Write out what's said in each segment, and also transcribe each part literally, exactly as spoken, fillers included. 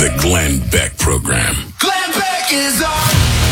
The Glenn Beck Program. Glenn Beck is on.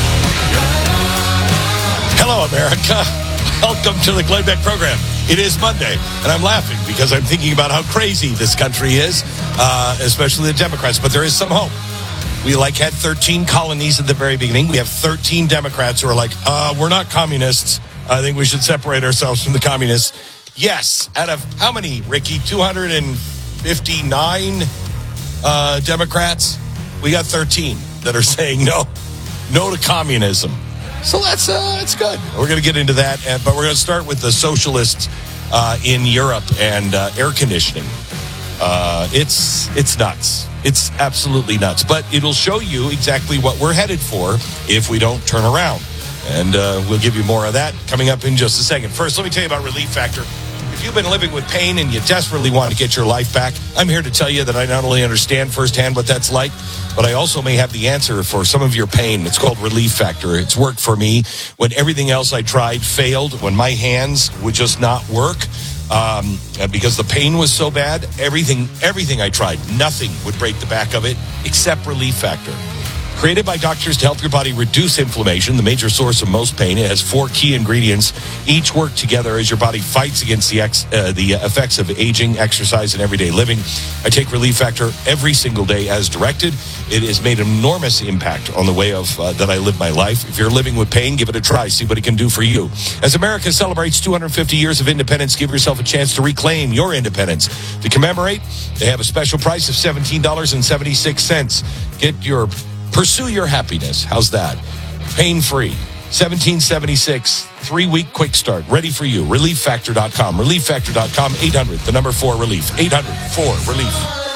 Hello, America. Welcome to the Glenn Beck Program. It is Monday, and I'm laughing because I'm thinking about how crazy this country is, uh, especially the Democrats, but there is some hope. We, like, had thirteen colonies at the very beginning. We have thirteen Democrats who are like, uh, we're not communists. I think we should separate ourselves from the communists. Yes, out of how many, Ricky? two hundred fifty-nine uh, Democrats? We got thirteen that are saying no, no to communism. So that's uh, that's good. We're going to get into that, uh, but we're going to start with the socialists uh, in Europe and uh, air conditioning. Uh, it's it's nuts. It's absolutely nuts. But it'll show you exactly what we're headed for if we don't turn around. And uh, we'll give you more of that coming up in just a second. First, let me tell you about Relief Factor. If you've been living with pain and you desperately want to get your life back, I'm here to tell you that I not only understand firsthand what that's like, but I also may have the answer for some of your pain. It's called Relief Factor. It's worked for me when everything else I tried failed, when my hands would just not work. Um, because the pain was so bad, everything, everything I tried, nothing would break the back of it except Relief Factor. Created by doctors to help your body reduce inflammation, the major source of most pain. It has four key ingredients. Each work together as your body fights against the ex, uh, the effects of aging, exercise, and everyday living. I take Relief Factor every single day as directed. It has made an enormous impact on the way of uh, that I live my life. If you're living with pain, give it a try. See what it can do for you. As America celebrates two hundred fifty years of independence, give yourself a chance to reclaim your independence. To commemorate, they have a special price of seventeen dollars and seventy-six cents. Get your Pursue your happiness. How's that? Pain-free. seventeen seventy-six. Three-week quick start. Ready for you. relief factor dot com. relief factor dot com. eight hundred. The number four relief. eight hundred four relief.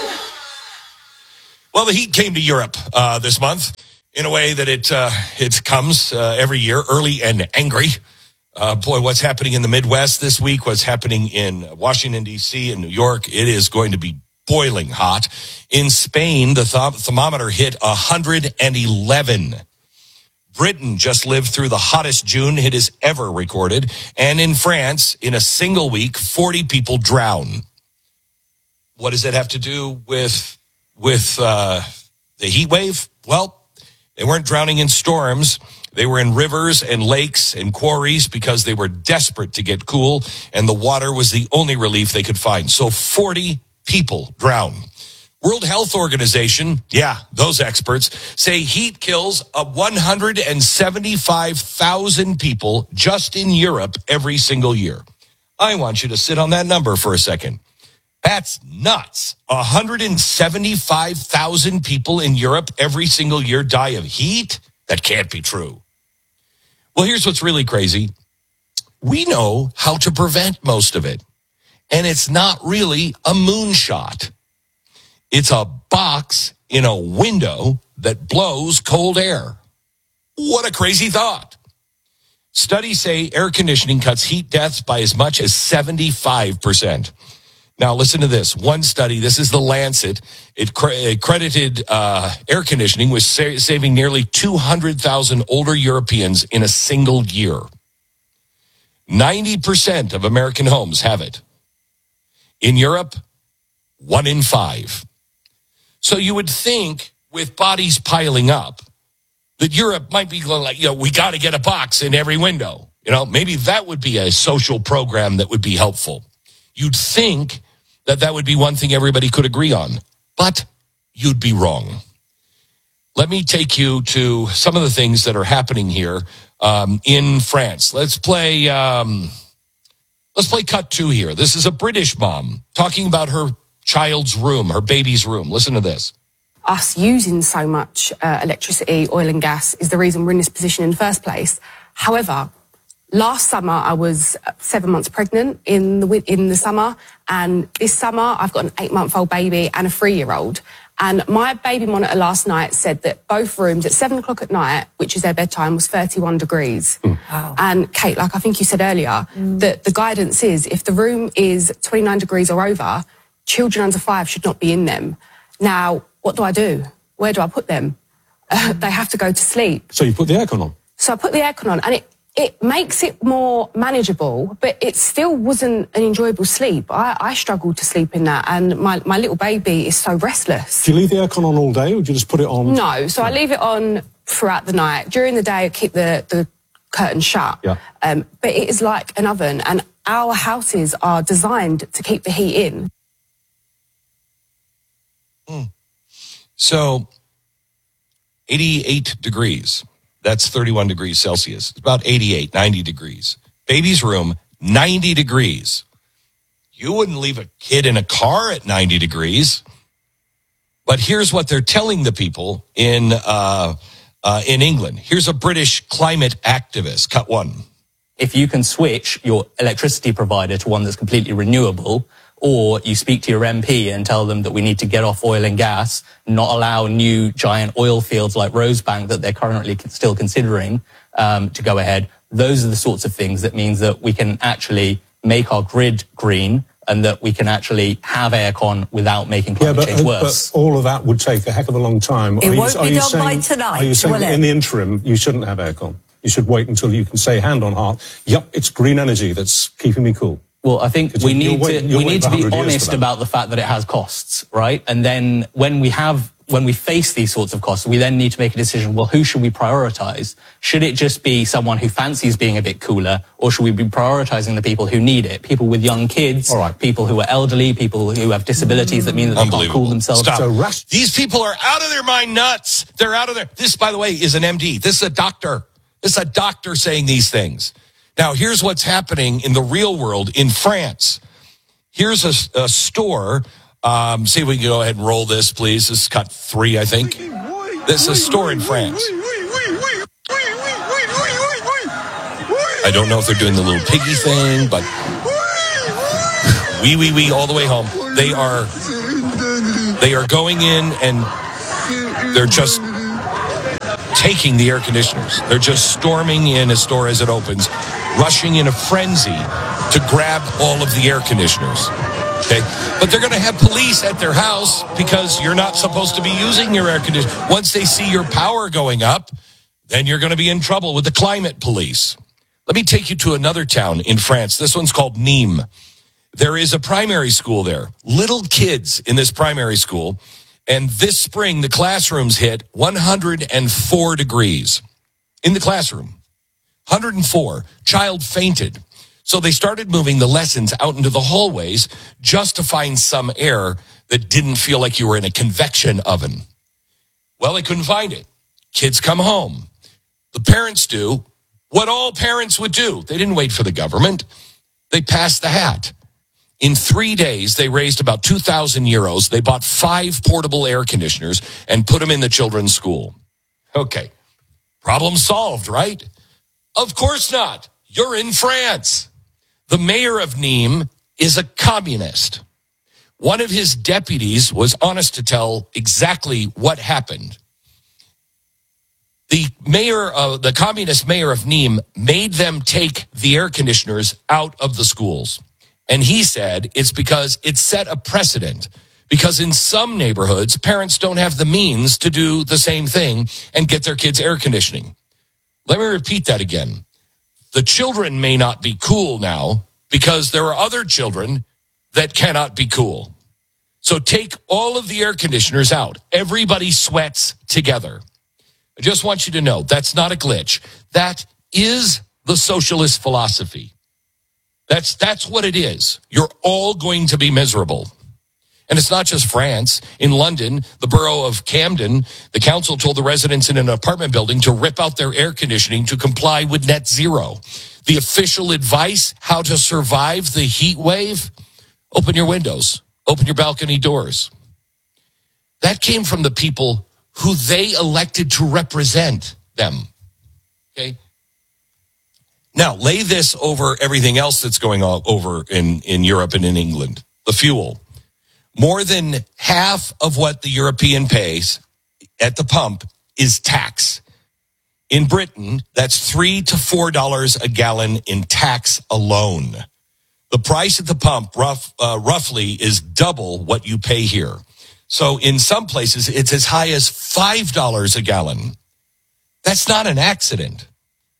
Well, the heat came to Europe uh, this month in a way that it uh, it comes uh, every year, early and angry. Uh, boy, what's happening in the Midwest this week, what's happening in Washington, D C and New York, it is going to be boiling hot. In Spain, the th- thermometer hit one hundred eleven. Britain just lived through the hottest June it has ever recorded. And in France, in a single week, forty people drowned. What does that have to do with, with uh, the heat wave? Well, they weren't drowning in storms. They were in rivers and lakes and quarries because they were desperate to get cool, and the water was the only relief they could find. So forty people drown. World Health Organization, yeah, those experts, say heat kills a one hundred seventy-five thousand people just in Europe every single year. I want you to sit on that number for a second. That's nuts. one hundred seventy-five thousand people in Europe every single year die of heat? That can't be true. Well, here's what's really crazy. We know how to prevent most of it. And it's not really a moonshot. It's a box in a window that blows cold air. What a crazy thought. Studies say air conditioning cuts heat deaths by as much as seventy-five percent. Now, listen to this. One study, this is the Lancet, it cre- credited uh, air conditioning with sa- saving nearly two hundred thousand older Europeans in a single year. ninety percent of American homes have it. In Europe, one in five. So you would think with bodies piling up that Europe might be like, you know, we got to get a box in every window. You know, maybe that would be a social program that would be helpful. You'd think that that would be one thing everybody could agree on, but you'd be wrong. Let me take you to some of the things that are happening here um, in France. Let's play... Um, Let's play cut two here. This is a British mom talking about her child's room, her baby's room. Listen to this. Us using so much uh, electricity, oil and gas is the reason we're in this position in the first place. However, last summer I was seven months pregnant in the in the summer, and this summer I've got an eight-month-old baby and a three-year-old. And my baby monitor last night said that both rooms at seven o'clock at night, which is their bedtime, was thirty-one degrees. Mm. Wow. And Kate, like I think you said earlier, mm. that the guidance is if the room is twenty-nine degrees or over, children under five should not be in them. Now, what do I do? Where do I put them? Uh, they have to go to sleep. So you put the aircon on? So I put the aircon on, and it it makes it more manageable, but it still wasn't an enjoyable sleep. I, I struggled to sleep in that, and my, my little baby is so restless. Do you leave the aircon on all day, or do you just put it on? No, so I leave it on throughout the night. During the day, I keep the, the curtain shut. Yeah. Um, but it is like an oven, and our houses are designed to keep the heat in. Mm. So, eighty-eight degrees. That's thirty-one degrees Celsius. It's about eighty-eight, ninety degrees. Baby's room, ninety degrees. You wouldn't leave a kid in a car at ninety degrees. But here's what they're telling the people in uh, uh, in England. Here's a British climate activist. Cut one. If you can switch your electricity provider to one that's completely renewable, or you speak to your M P and tell them that we need to get off oil and gas, not allow new giant oil fields like Rosebank that they're currently still considering um, to go ahead, those are the sorts of things that means that we can actually make our grid green and that we can actually have aircon without making climate yeah, but, change worse. But all of that would take a heck of a long time. It are won't you, are be you done saying, by tonight, Are you saying will that it? in the interim you shouldn't have aircon? You should wait until you can say hand on heart, yep, it's green energy that's keeping me cool. Well, I think we need wait, to we need to be years honest about the fact that it has costs, right? And then when we have when we face these sorts of costs, we then need to make a decision. Well, who should we prioritize? Should it just be someone who fancies being a bit cooler, or should we be prioritizing the people who need it? People with young kids, All right. people who are elderly, people who have disabilities that mean that they can't cool themselves. Stop. So rash- These people are out of their mind nuts. They're out of their... This, by the way, is an M D. This is a doctor. This is a doctor saying these things. Now, here's what's happening in the real world in France. Here's a, a store. Um, see if we can go ahead and roll this, please. This is cut three, I think. This is a store in France. I don't know if they're doing the little piggy thing, but wee, wee, wee, all the way home. They are, they are going in and they're just taking the air conditioners. They're just storming in a store as it opens, rushing in a frenzy to grab all of the air conditioners. Okay, but they're going to have police at their house because you're not supposed to be using your air conditioner. Once they see your power going up, then you're going to be in trouble with the climate police. Let me take you to another town in France. This one's called Nîmes. There is a primary school there. Little kids in this primary school. And this spring, the classrooms hit one hundred four degrees in the classroom. one hundred four. Child fainted. So they started moving the lessons out into the hallways just to find some air that didn't feel like you were in a convection oven. Well, they couldn't find it. Kids come home. The parents do what all parents would do. They didn't wait for the government. They passed the hat. In three days, they raised about two thousand euros. They bought five portable air conditioners and put them in the children's school. Okay. Problem solved, right? Of course not. You're in France. The mayor of Nîmes is a communist. One of his deputies was honest to tell exactly what happened. The mayor of the communist mayor of Nîmes made them take the air conditioners out of the schools. And he said it's because it set a precedent. Because in some neighborhoods, parents don't have the means to do the same thing and get their kids air conditioning. Let me repeat that again. The children may not be cool now because there are other children that cannot be cool. So take all of the air conditioners out. Everybody sweats together. I just want you to know that's not a glitch. That is the socialist philosophy. That's that's what it is. You're all going to be miserable. And it's not just France. In London, the borough of Camden, the council told the residents in an apartment building to rip out their air conditioning to comply with net zero. The official advice, how to survive the heat wave, open your windows, open your balcony doors. That came from the people who they elected to represent them. Okay? Now, lay this over everything else that's going on over in, in Europe and in England. The fuel. More than half of what the European pays at the pump is tax. In Britain, that's three to four dollars a gallon in tax alone. The price at the pump rough, uh, roughly is double what you pay here. So in some places, it's as high as five dollars a gallon. That's not an accident.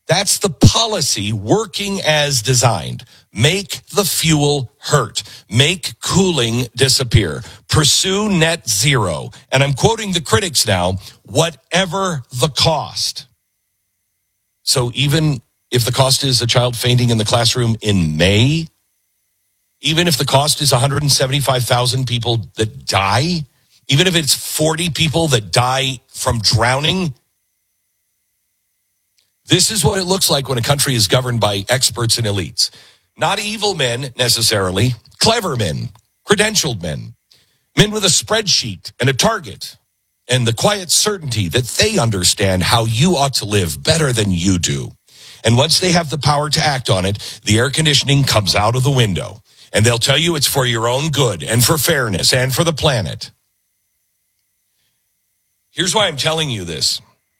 That's the policy working as designed. Make the fuel hurt. Make cooling disappear. Pursue net zero. And I'm quoting the critics now, whatever the cost. So even if the cost is a child fainting in the classroom in May, even if the cost is one hundred seventy-five thousand people that die, even if it's forty people that die from drowning, this is what it looks like when a country is governed by experts and elites. Not evil men necessarily, clever men, credentialed men, men with a spreadsheet and a target and the quiet certainty that they understand how you ought to live better than you do. And once they have the power to act on it, the air conditioning comes out of the window. And they'll tell you it's for your own good and for fairness and for the planet. Here's why I'm telling you this.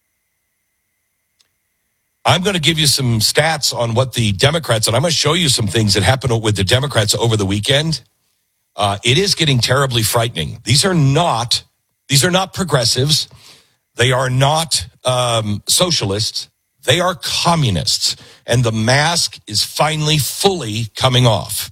I'm going to give you some stats on what the Democrats, and I'm going to show you some things that happened with the Democrats over the weekend. Uh, it is getting terribly frightening. These are not, these are not progressives. They are not um, socialists. They are communists. And the mask is finally fully coming off.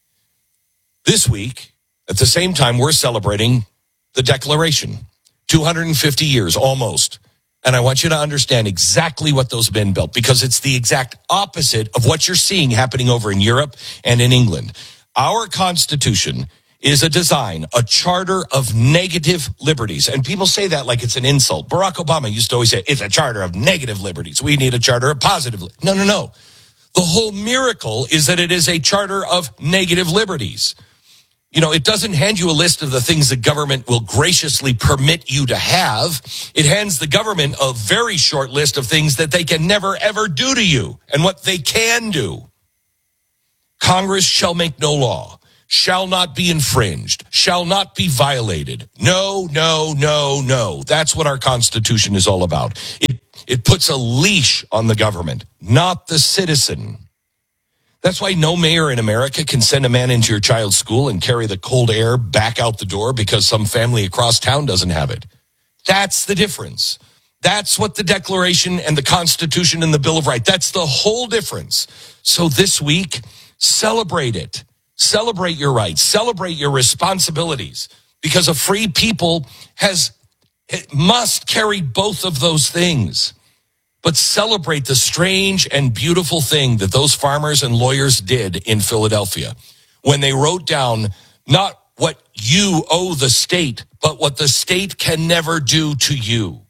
This week, at the same time, we're celebrating the Declaration. two hundred fifty years, almost. And I want you to understand exactly what those men built, because it's the exact opposite of what you're seeing happening over in Europe and in England. Our Constitution is a design, a charter of negative liberties. And people say that like it's an insult. Barack Obama used to always say, it's a charter of negative liberties. We need a charter of positive. Li-. No, no, no. The whole miracle is that it is a charter of negative liberties. You know, it doesn't hand you a list of the things the government will graciously permit you to have. It hands the government a very short list of things that they can never, ever do to you and what they can do. Congress shall make no law, shall not be infringed, shall not be violated. No, no, no, no. That's what our Constitution is all about. It, it puts a leash on the government, not the citizen. That's why no mayor in America can send a man into your child's school and carry the cold air back out the door because some family across town doesn't have it. That's the difference. That's what the Declaration and the Constitution and the Bill of Rights, that's the whole difference. So this week, celebrate it. Celebrate your rights. Celebrate your responsibilities, because a free people has, it must carry both of those things. But celebrate the strange and beautiful thing that those farmers and lawyers did in Philadelphia when they wrote down not what you owe the state, but what the state can never do to you.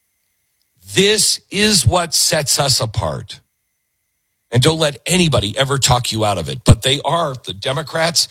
This is what sets us apart. And don't let anybody ever talk you out of it. But they are, the Democrats.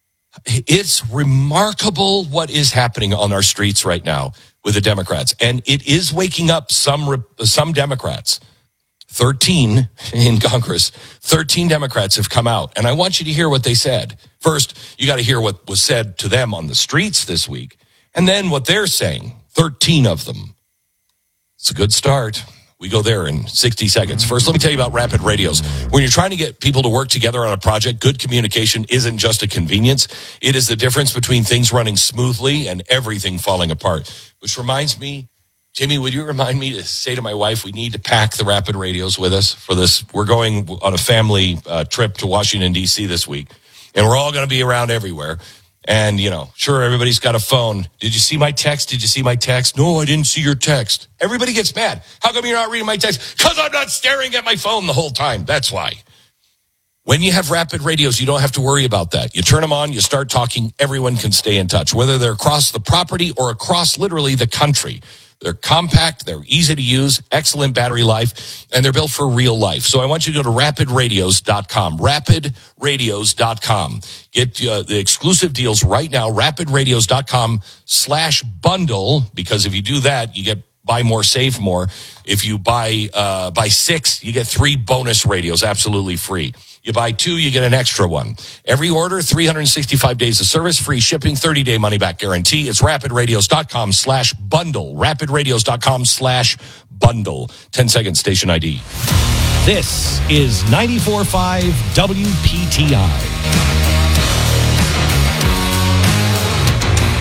It's remarkable what is happening on our streets right now with the Democrats. And it is waking up some some Democrats. thirteen in Congress. thirteen Democrats have come out. And I want you to hear what they said. First, you got to hear what was said to them on the streets this week. And then what they're saying. thirteen of them. It's a good start. We go there in sixty seconds. First, let me tell you about Rapid Radios. When you're trying to get people to work together on a project, good communication isn't just a convenience. It is the difference between things running smoothly and everything falling apart. Which reminds me, Jimmy, would you remind me to say to my wife, we need to pack the Rapid Radios with us for this. We're going on a family uh, trip to Washington, D C this week, and we're all going to be around everywhere. And, you know, sure, everybody's got a phone. Did you see my text? Did you see my text? No, I didn't see your text. Everybody gets mad. How come you're not reading my text? Because I'm not staring at my phone the whole time. That's why. When you have Rapid Radios, you don't have to worry about that. You turn them on, you start talking, everyone can stay in touch, whether they're across the property or across literally the country. They're compact, they're easy to use, excellent battery life, and they're built for real life. So I want you to go to rapid radios dot com, rapid radios dot com. Get uh, the exclusive deals right now, rapid radios dot com slash bundle, because if you do that, you get buy more, save more. If you buy uh, buy six, you get three bonus radios absolutely free. You buy two, you get an extra one. Every order, three hundred sixty-five days of service, free shipping, thirty-day money-back guarantee. It's rapid radios dot com slash bundle. rapid radios dot com slash bundle. ten second station I D. This is ninety-four point five W P T I.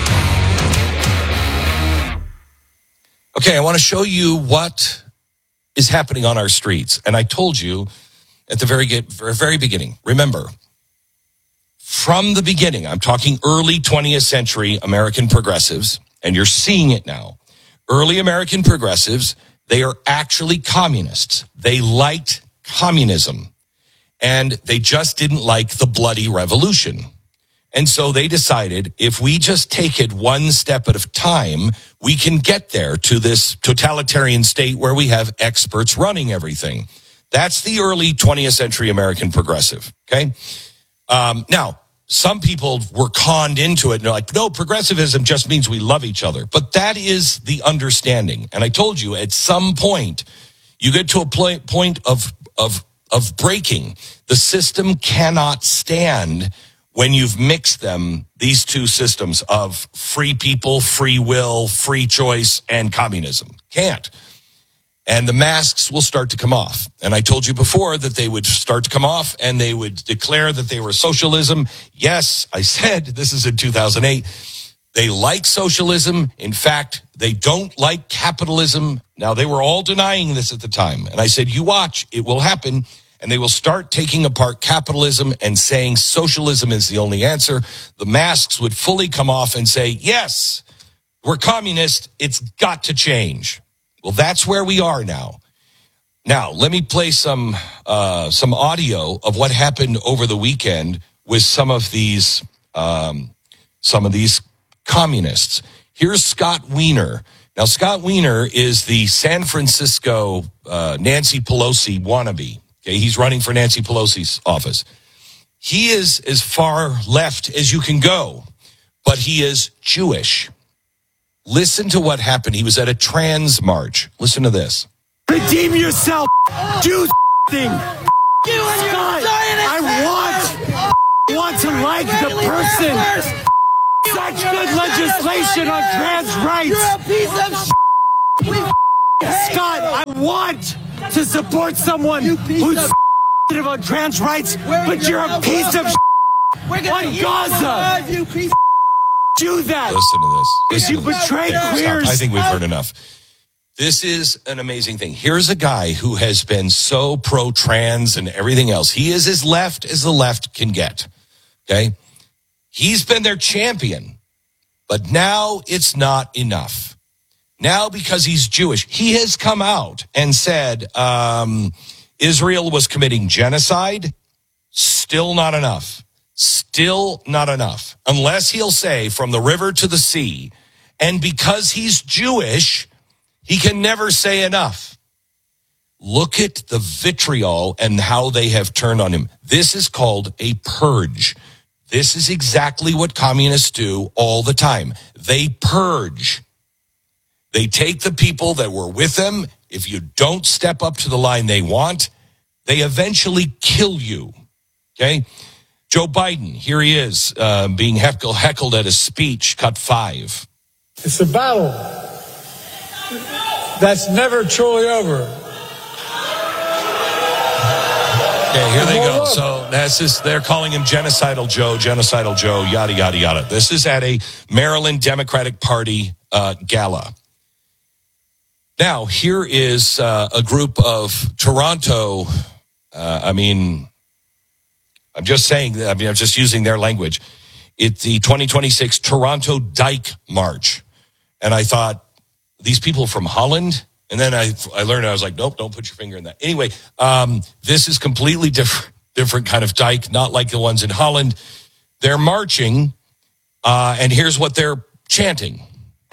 Okay, I want to show you what is happening on our streets. And I told you at the very, very beginning, remember, from the beginning, I'm talking early twentieth century American progressives, and you're seeing it now. Early American progressives, they are actually communists. They liked communism, and they just didn't like the bloody revolution. And so they decided if we just take it one step at a time, we can get there to this totalitarian state where we have experts running everything. That's the early twentieth century American progressive, okay? Um, now, some people were conned into it, and they're like, no, progressivism just means we love each other. But that is the understanding. And I told you, at some point, you get to a pl- point of, of, of breaking. The system cannot stand when you've mixed them, these two systems of free people, free will, free choice, and communism. Can't. And the masks will start to come off. And I told you before that they would start to come off and they would declare that they were socialism. Yes, I said, this is in two thousand eight. They like socialism. In fact, they don't like capitalism. Now, they were all denying this at the time. And I said, you watch, it will happen. And they will start taking apart capitalism and saying socialism is the only answer. The masks would fully come off and say, yes, we're communist. It's got to change. Well, that's where we are now. Now, let me play some uh, some audio of what happened over the weekend with some of these um, some of these communists. Here's Scott Wiener. Now, Scott Wiener is the San Francisco uh, Nancy Pelosi wannabe. Okay, he's running for Nancy Pelosi's office. He is as far left as you can go, but he is Jewish. Listen to what happened. He was at a trans march. Listen to this. Redeem yourself, Jews thing. Scott, I want, want to like the person. Such good legislation on trans rights. You're a piece of Scott, I want to support someone who's on trans rights, but you're a piece of on Gaza. Do that. Listen to this. Listen you to betray yeah, queers. Stop. I think we've heard enough. This is an amazing thing. Here's a guy who has been so pro-trans and everything else. He is as left as the left can get. Okay? He's been their champion. But now it's not enough. Now, because he's Jewish, he has come out and said um, Israel was committing genocide. Still not enough. Still not enough. Unless he'll say from the river to the sea. And because he's Jewish, he can never say enough. Look at the vitriol and how they have turned on him. This is called a purge. This is exactly what communists do all the time. They purge. They take the people that were with them. If you don't step up to the line they want, they eventually kill you. Okay? Joe Biden, here he is, uh, being heckle, heckled at a speech, cut five. It's a battle that's never truly over. Okay, here they go. So that's just, they're calling him Genocidal Joe, Genocidal Joe, yada, yada, yada. This is at a Maryland Democratic Party uh, gala. Now, here is uh, a group of Toronto, uh, I mean... I'm just saying, I mean, I'm just using their language. It's the twenty twenty-six Toronto Dyke March. And I thought, these people from Holland? And then I I learned, I was like, nope, don't put your finger in that. Anyway, um, this is completely different, different kind of dyke, not like the ones in Holland. They're marching, uh, and here's what they're chanting.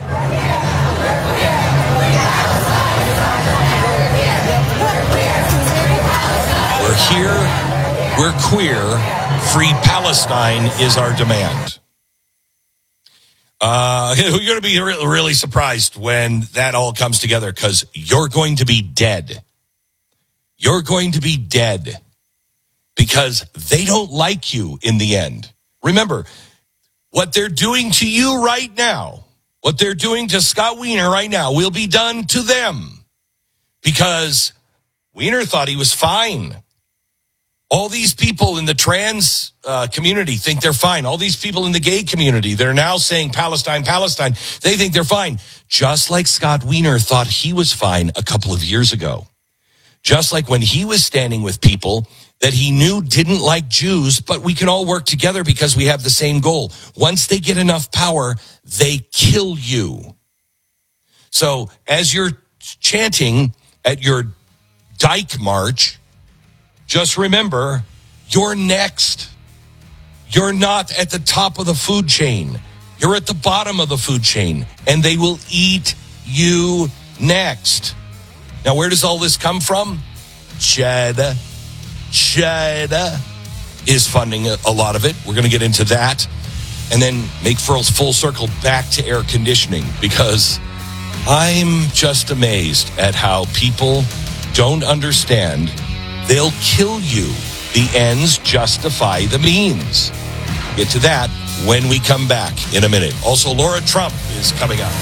We're here. We're queer. Free Palestine is our demand. Uh, you're going to be re- really surprised when that all comes together because you're going to be dead. You're going to be dead because they don't like you in the end. Remember, what they're doing to you right now, what they're doing to Scott Wiener right now will be done to them because Wiener thought he was fine. All these people in the trans uh, community think they're fine. All these people in the gay community, they're now saying Palestine, Palestine. They think they're fine. Just like Scott Wiener thought he was fine a couple of years ago. just like when he was standing with people that he knew didn't like Jews, but we can all work together because we have the same goal. Once they get enough power, they kill you. So as you're chanting at your Dyke March, just remember, you're next. You're not at the top of the food chain. You're at the bottom of the food chain, and they will eat you next. Now, where does all this come from? Chad. Chad is funding a, a lot of it. We're going to get into that. And then make full, full circle back to air conditioning, because I'm just amazed at how people don't understand. They'll kill you. The ends justify the means. Get to that when we come back in a minute. Also, Laura Trump is coming up.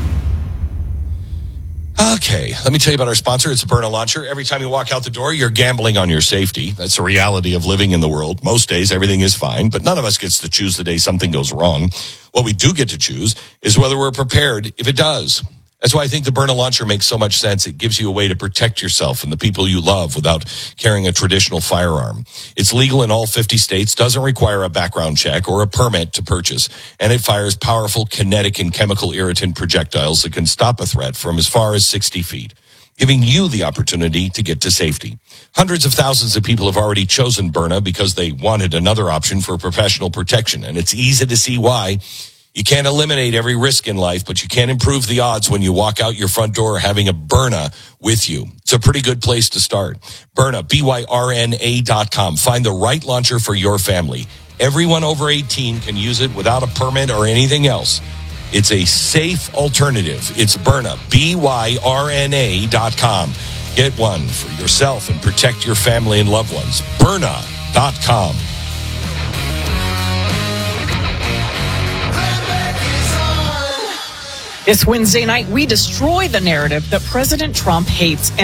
Okay, let me tell you about our sponsor. It's a Byrna launcher. Every time you walk out the door, you're gambling on your safety. That's the reality of living in the world. Most days, everything is fine, but none of us gets to choose the day something goes wrong. What we do get to choose is whether we're prepared if it does. That's why I think the Byrna launcher makes so much sense. It gives you a way to protect yourself and the people you love without carrying a traditional firearm. It's legal in all fifty states, doesn't require a background check or a permit to purchase, and it fires powerful kinetic and chemical irritant projectiles that can stop a threat from as far as sixty feet, giving you the opportunity to get to safety. Hundreds of thousands of people have already chosen Byrna because they wanted another option for professional protection, and it's easy to see why. You can't eliminate every risk in life, but you can improve the odds when you walk out your front door having a Byrna with you. It's a pretty good place to start. Byrna, B Y R N A dot com. Find the right launcher for your family. Everyone over eighteen can use it without a permit or anything else. It's a safe alternative. It's Byrna, B Y R N A dot com. Get one for yourself and protect your family and loved ones. Byrna dot com. This Wednesday night, we destroy the narrative that President Trump hates